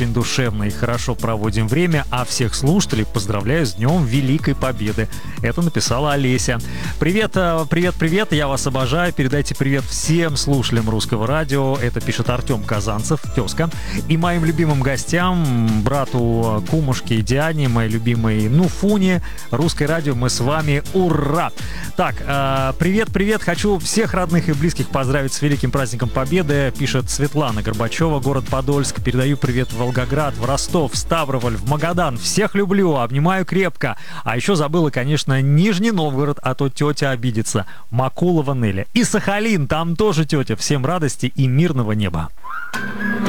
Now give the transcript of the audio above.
очень душевно и хорошо проводим время, а всех слушателей поздравляю с Днем Великой Победы. Это написала Олеся. Привет, я вас обожаю. Передайте привет всем слушателям Русского радио. Это пишет Артем Казанцев, тезка. И моим любимым гостям, брату Кумушке и Диане, моей любимой Нуфуне. Русское радио, мы с вами. Ура! Так, привет. Хочу всех родных и близких поздравить с великим праздником Победы. Пишет Светлана Горбачева, город Подольск. Передаю привет в Волгоград, в Ростов, в Ставрополь, в Магадан. Всех люблю, обнимаю крепко. А еще забыла, конечно, Нижний Новгород, а то тетя обидится. Макулова Неля. И Сахалин, там тоже тетя. Всем радости и мирного неба.